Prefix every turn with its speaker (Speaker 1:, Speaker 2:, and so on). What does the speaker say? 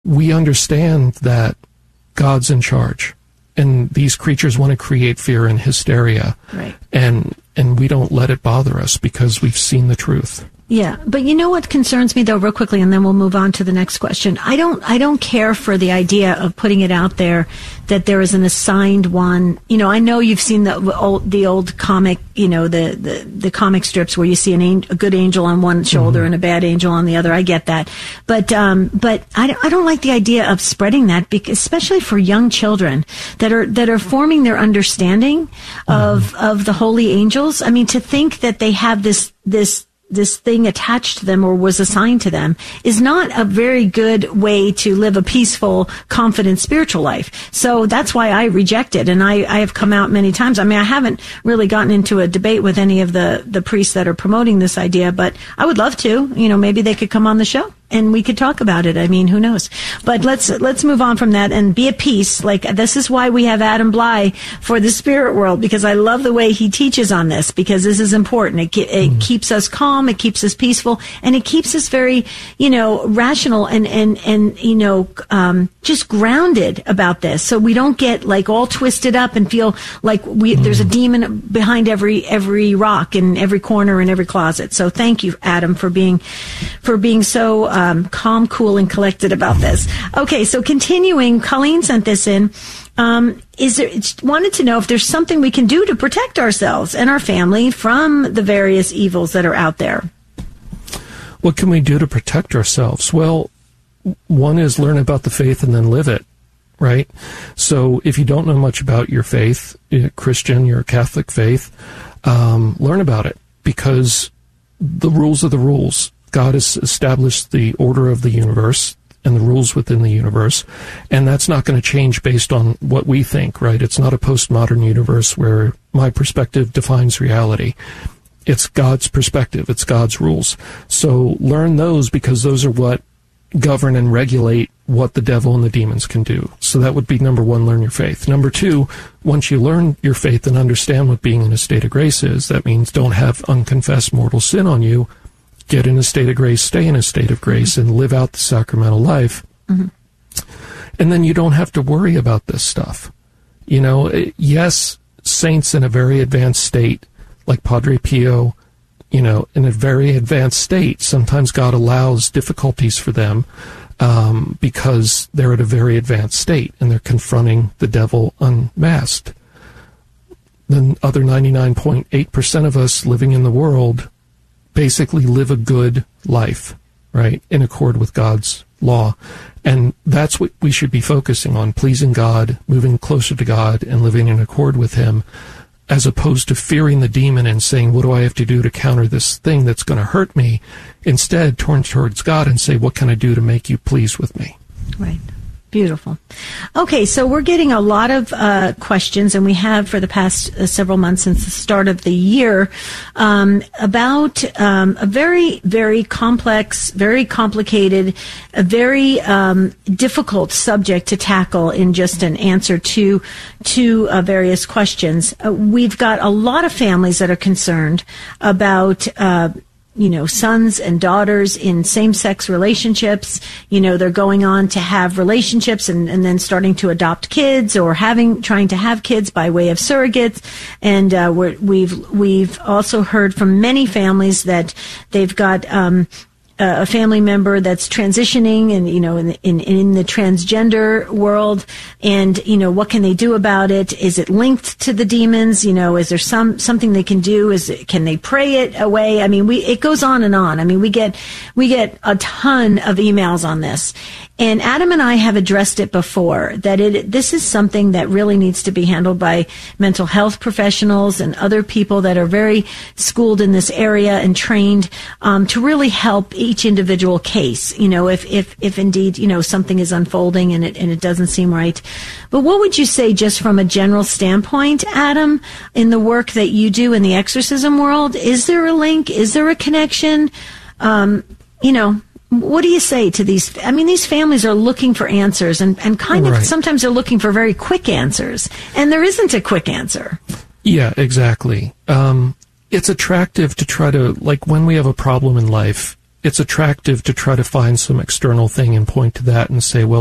Speaker 1: we understand that God's in charge, and these creatures want to create fear and hysteria.
Speaker 2: Right.
Speaker 1: And we don't let it bother us because we've seen the truth.
Speaker 2: Yeah, but you know what concerns me, though, real quickly, and then we'll move on to the next question. I don't care for the idea of putting it out there that there is an assigned one. You know, I know you've seen the old comic, you know, the comic strips where you see a good angel on one shoulder and a bad angel on the other. I get that, but I don't like the idea of spreading that, because, especially for young children that are forming their understanding of the holy angels. I mean, to think that they have this thing attached to them or was assigned to them is not a very good way to live a peaceful, confident spiritual life. So that's why I reject it. And I have come out many times. I mean, I haven't really gotten into a debate with any of the priests that are promoting this idea, but I would love to. You know, maybe they could come on the show and we could talk about it. I mean, who knows? But let's move on from that and be at peace. Like, this is why we have Adam Bly for the spirit world, because I love the way he teaches on this, because this is important. It keeps us calm, it keeps us peaceful, and it keeps us very, you know, rational and you know, just grounded about this. So we don't get like all twisted up and feel like there's a demon behind every rock in every corner and every closet. So thank you, Adam, for being so calm, cool, and collected about this. Okay, so continuing, Colleen sent this in. Wanted to know if there's something we can do to protect ourselves and our family from the various evils that are out there.
Speaker 1: What can we do to protect ourselves? Well, one is learn about the faith and then live it, right? So if you don't know much about your faith, you're a Christian, you're a Catholic faith, learn about it, because the rules are the rules. God has established the order of the universe and the rules within the universe, and that's not going to change based on what we think, right? It's not a postmodern universe where my perspective defines reality. It's God's perspective. It's God's rules. So learn those, because those are what govern and regulate what the devil and the demons can do. So that would be number one, learn your faith. Number two, once you learn your faith and understand what being in a state of grace is, that means don't have unconfessed mortal sin on you. Get in a state of grace, stay in a state of grace, and live out the sacramental life. And then you don't have to worry about this stuff. You know, yes, saints in a very advanced state, like Padre Pio, you know, in a very advanced state, sometimes God allows difficulties for them because they're at a very advanced state and they're confronting the devil unmasked. The other 99.8% of us living in the world basically live a good life, right, in accord with God's law. And that's what we should be focusing on, pleasing God, moving closer to God, and living in accord with Him, as opposed to fearing the demon and saying, what do I have to do to counter this thing that's going to hurt me? Instead, turn towards God and say, what can I do to make you pleased with me? Right.
Speaker 2: Beautiful. Okay, so we're getting a lot of questions, and we have for the past several months since the start of the year, about a very, very complex, very complicated, a very difficult subject to tackle in just an answer to various questions. We've got a lot of families that are concerned about sons and daughters in same-sex relationships. They're going on to have relationships and then starting to adopt kids, or trying to have kids by way of surrogates. And we've also heard from many families that they've got a family member that's transitioning and, in the transgender world, and, what can they do about it? Is it linked to the demons? Is there something they can do? Can they pray it away? I mean, it goes on and on. I mean, we get a ton of emails on this. And Adam and I have addressed it before, that this is something that really needs to be handled by mental health professionals and other people that are very schooled in this area and trained to really help each individual case. If indeed something is unfolding and it doesn't seem right. But what would you say, just from a general standpoint, Adam, in the work that you do in the exorcism world? Is there a link? Is there a connection? What do you say to these? I mean, these families are looking for answers, and kind of sometimes they're looking for very quick answers, and there isn't a quick answer.
Speaker 1: Yeah, exactly. It's attractive to try to, like, when we have a problem in life, it's attractive to try to find some external thing and point to that and say, well,